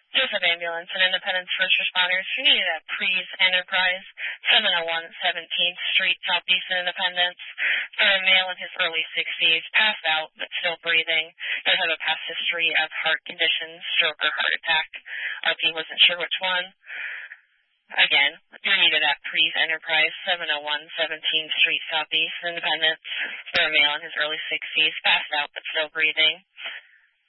Joseph Ambulance and Independence First Responders who needed at Prees Enterprise, 701 17th Street, Southeast Independence, for a male in his early 60s, passed out but still breathing, does have a past history of heart conditions, stroke, or heart attack. RP wasn't sure which one. Again, you're needed at Prees Enterprise, 701 17th Street, Southeast Independence, for a male in his early 60s, passed out but still breathing.